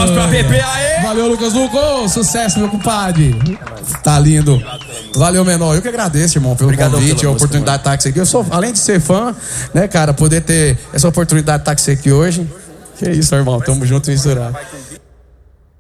aplausos pra PP aí. Valeu, Lucas Luco. Ô, sucesso, meu compadre. Tá lindo. Valeu, menor. Eu que agradeço, irmão, pelo convite, a oportunidade de estar aqui. Eu sou, além de ser fã, né, cara, poder ter essa oportunidade de estar aqui hoje. Que isso, irmão. Tamo junto e misturado.